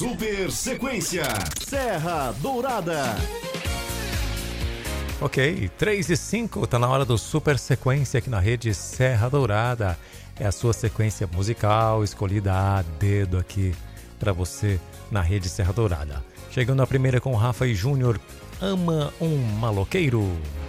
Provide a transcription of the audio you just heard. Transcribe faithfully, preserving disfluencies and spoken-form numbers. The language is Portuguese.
Super Sequência Serra Dourada. Ok, três e cinco, tá na hora do Super Sequência aqui na rede Serra Dourada. É a sua sequência musical escolhida a dedo aqui para você na rede Serra Dourada. Chegando a primeira com Rafa e Júnior, Ama um Maloqueiro.